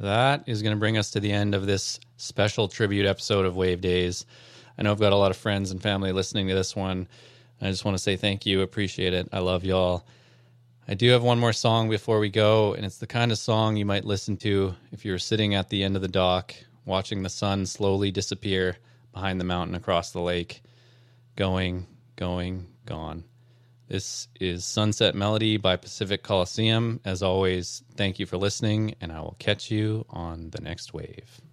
that is going to bring us to the end of this special tribute episode of Wave Days. I know I've got a lot of friends and family listening to this one. I just want to say thank you. Appreciate it. I love y'all. I do have one more song before we go, and it's the kind of song you might listen to if you were sitting at the end of the dock, watching the sun slowly disappear behind the mountain across the lake. Going, gone. This is Sunset Melody by Pacific Coliseum. As always, thank you for listening, and I will catch you on the next wave.